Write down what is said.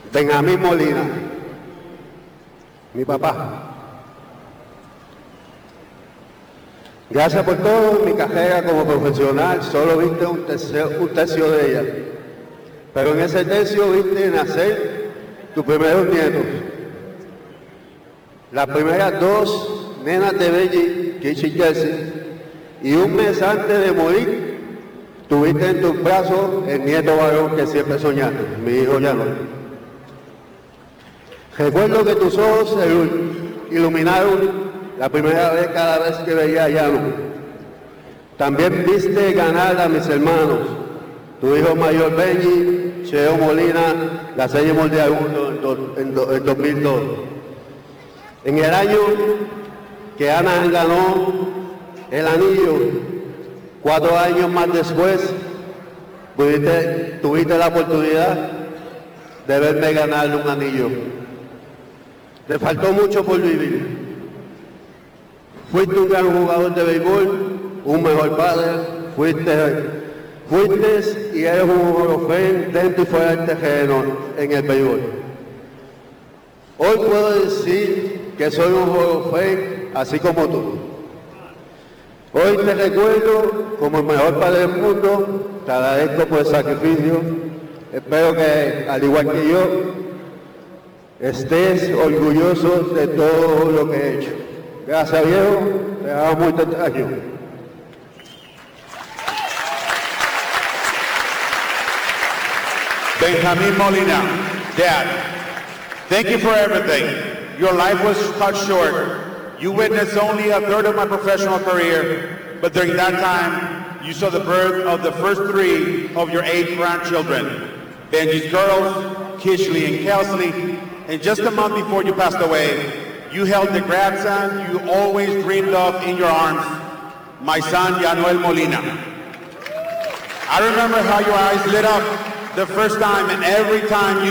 Benjamín Molina, mi papá. Gracias por todo. Mi carrera como profesional solo viste un tercio de ella. Pero en ese tercio viste nacer tus primeros nietos. Las primeras dos nenas de Belly, Kichi y Jersey. Y un mes antes de morir, tuviste en tus brazos el nieto varón que siempre soñaste, mi hijo Llano. Recuerdo que tus ojos se iluminaron la primera vez cada vez que veía a Llano. También viste ganar a mis hermanos, tu hijo mayor Benji, Cheo Molina, la Serie Mundial 1 en 2002. En el año que Ana ganó el anillo, 4 años más después, tuviste la oportunidad de verme ganar un anillo. Te faltó mucho por vivir. Fuiste un gran jugador de béisbol, un mejor padre, fuiste y eres un Hall of Fame dentro y fuera del terreno en el béisbol. Hoy puedo decir que soy un Hall of Fame así como tú. Hoy te recuerdo como el mejor padre del mundo, te agradezco por el sacrificio. Espero que, al igual que yo, estés orgulloso de todo lo que he hecho. Gracias, viejo. Te damos mucho años. Benjamín Molina, Dad, thank you for everything. Your life was cut short. You witnessed only a third of my professional career, but during that time, you saw the birth of the first 3 of your 8 grandchildren, Benji's girls, Kishley and Kelsey, and just a month before you passed away, you held the grandson you always dreamed of in your arms, my son, Yanuel Molina. I remember how your eyes lit up the first time, and every time you